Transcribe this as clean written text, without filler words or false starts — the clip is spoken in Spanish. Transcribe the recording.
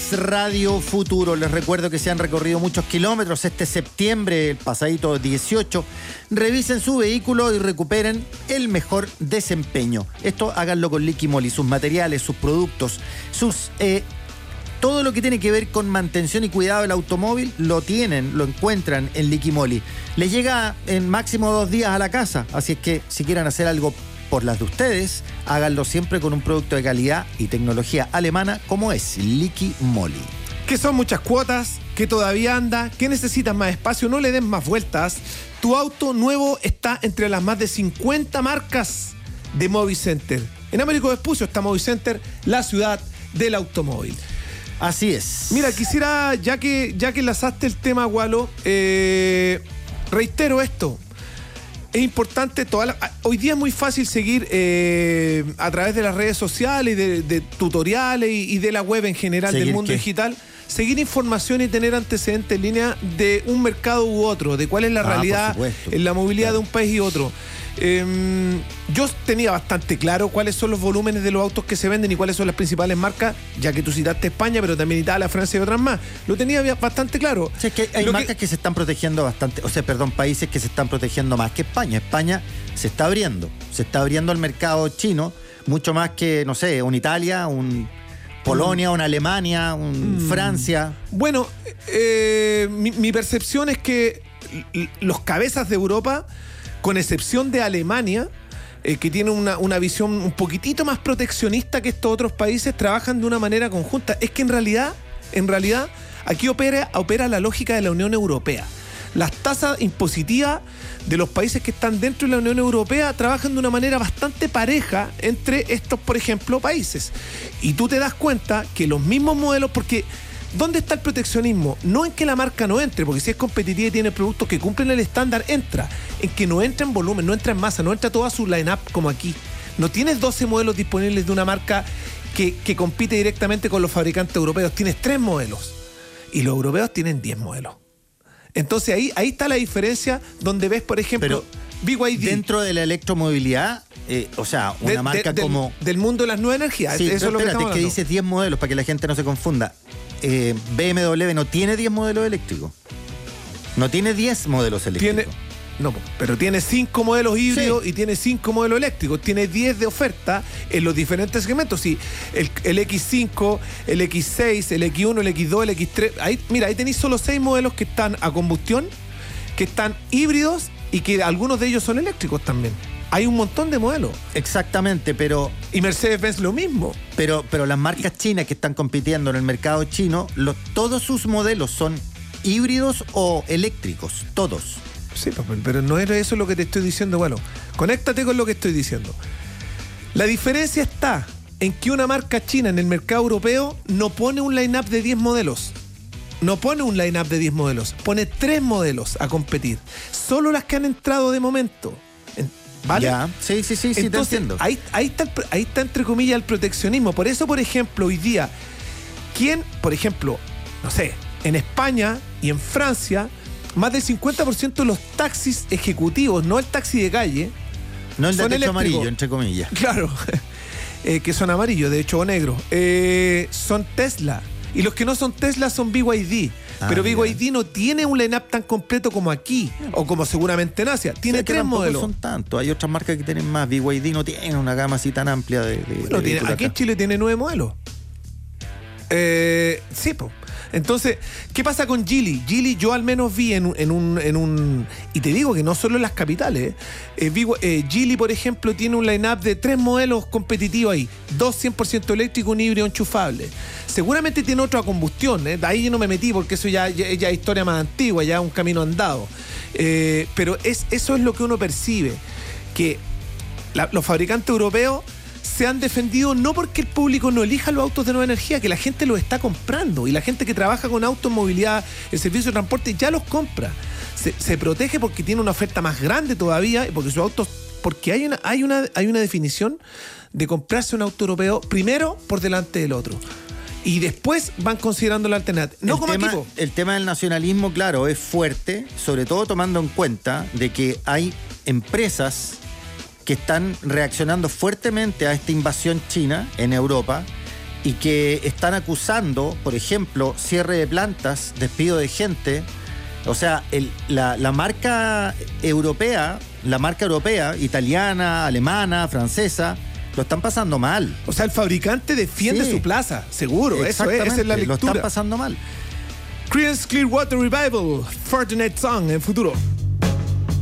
es Radio Futuro. Les recuerdo que se han recorrido muchos kilómetros este septiembre, el pasadito 18. Revisen su vehículo y recuperen el mejor desempeño. Esto háganlo con Liqui Moly. Sus materiales, sus productos, todo lo que tiene que ver con mantención y cuidado del automóvil lo encuentran en Liqui Moly. Les llega en máximo 2 días a la casa, así es que si quieren hacer algo por las de ustedes, háganlo siempre con un producto de calidad y tecnología alemana como es Liqui Moly. Que son muchas cuotas, que todavía anda, que necesitas más espacio, no le den más vueltas. Tu auto nuevo está entre las más de 50 marcas de Movicenter. En Américo Vespucio está Movicenter, la ciudad del automóvil. Así es. Mira, quisiera, ya que enlazaste el tema, Gualo, reitero esto. Es importante, hoy día es muy fácil seguir a través de las redes sociales, de tutoriales y de la web en general, del mundo digital, seguir información y tener antecedentes en línea de un mercado u otro, de cuál es la realidad en la movilidad de un país y otro. Yo tenía bastante claro cuáles son los volúmenes de los autos que se venden y cuáles son las principales marcas, ya que tú citaste España, pero también Italia, Francia y otras más. Lo tenía bastante claro. Sí, es que hay marcas que se están protegiendo bastante, países que se están protegiendo más que España. España se está abriendo al mercado chino, mucho más que, no sé, un Italia, un Polonia, una Alemania, un Francia. Bueno, mi percepción es que los cabezas de Europa, con excepción de Alemania, que tiene una visión un poquitito más proteccionista que estos otros países, trabajan de una manera conjunta. Es que en realidad, aquí opera la lógica de la Unión Europea. Las tasas impositivas de los países que están dentro de la Unión Europea trabajan de una manera bastante pareja entre estos, por ejemplo, países. Y tú te das cuenta que los mismos modelos, porque ¿dónde está el proteccionismo? No en que la marca no entre, porque si es competitiva y tiene productos que cumplen el estándar, entra. En que no entra en volumen, no entra en masa, no entra toda su line-up como aquí. No tienes 12 modelos disponibles de una marca que compite directamente con los fabricantes europeos. Tienes 3 modelos. Y los europeos tienen 10 modelos. Entonces ahí está la diferencia, donde ves, por ejemplo, BYD. Dentro de la electromovilidad, una marca como... Del mundo de las nuevas energías. Sí, eso es lo que estamos hablando. Que dices 10 modelos, para que la gente no se confunda. BMW no tiene 10 modelos eléctricos. No tiene 10 modelos eléctricos. Pero tiene 5 modelos híbridos y tiene 5 modelos eléctricos. Tiene 10 de oferta en los diferentes segmentos. Sí, el X5, el X6, el X1, el X2, el X3. Ahí tenéis solo 6 modelos que están a combustión, que están híbridos y que algunos de ellos son eléctricos también. Hay un montón de modelos. Exactamente, pero... Y Mercedes-Benz lo mismo. Pero las marcas chinas que están compitiendo en el mercado chino, todos sus modelos son híbridos o eléctricos, todos. Sí, pero no es eso lo que te estoy diciendo. Bueno, conéctate con lo que estoy diciendo. La diferencia está en que una marca china en el mercado europeo no pone un line-up de 10 modelos. Pone 3 modelos a competir. Solo las que han entrado de momento. ¿Vale? Ya, sí, entonces, te entiendo. Ahí está entre comillas el proteccionismo. Por eso, por ejemplo, hoy día, por ejemplo, no sé, en España y en Francia, más del 50% de los taxis ejecutivos, no el taxi de calle, no el de techo eléctricos. Amarillo, entre comillas. Claro, que son amarillos, de hecho, o negros. Son Tesla. Y los que no son Tesla son BYD. Pero BYD no tiene un line-up tan completo como aquí, o como seguramente en Asia. Tiene 3 modelos. No son tantos. Hay otras marcas que tienen más. BYD no tiene una gama así tan amplia de aquí en Chile tiene 9 modelos. Sí, pues. Entonces, ¿qué pasa con Geely? Geely yo al menos vi en un y te digo que no solo en las capitales. Geely, por ejemplo, tiene un line-up de 3 modelos competitivos ahí. 2 100% eléctricos, un híbrido enchufable. Seguramente tiene otro a combustión. Ahí yo no me metí porque eso ya es historia más antigua, ya un camino andado. Pero eso es lo que uno percibe. Que los fabricantes europeos se han defendido no porque el público no elija los autos de nueva energía, que la gente los está comprando y la gente que trabaja con autos, movilidad, el servicio de transporte ya los compra. Se protege porque tiene una oferta más grande todavía y porque sus autos, porque hay una definición de comprarse un auto europeo primero por delante del otro. Y después van considerando la alternativa. El tema del nacionalismo, claro, es fuerte, sobre todo tomando en cuenta de que hay empresas que están reaccionando fuertemente a esta invasión china en Europa y que están acusando, por ejemplo, cierre de plantas, despido de gente. O sea, la marca europea, italiana, alemana, francesa, lo están pasando mal. O sea, el fabricante defiende su plaza, seguro. Esa es la lectura. Lo están pasando mal. Creedence Clearwater Revival, Fortunate Song en futuro.